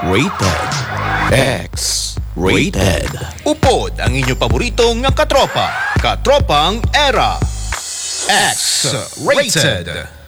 X-Rated. X-Rated. Upod ang inyo paboritong nga katropa. Katropang Era. X-Rated.